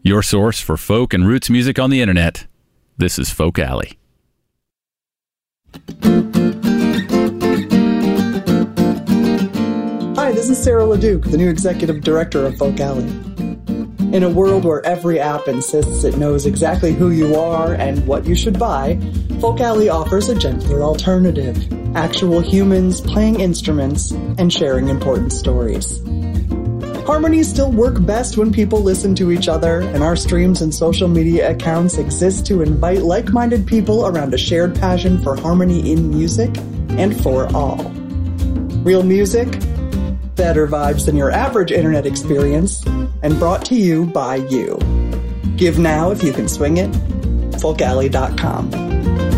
your source for folk and roots music on the internet. This is Folk Alley. Hi, this is Sarah LeDuc, the new executive director of Folk Alley. In a world where every app insists it knows exactly who you are and what you should buy, Folk Alley offers a gentler alternative. Actual humans playing instruments and sharing important stories. Harmonies still work best when people listen to each other, and our streams and social media accounts exist to invite like-minded people around a shared passion for harmony in music and for all. Real music, better vibes than your average internet experience, and brought to you by you. Give now if you can swing it. FolkAlley.com.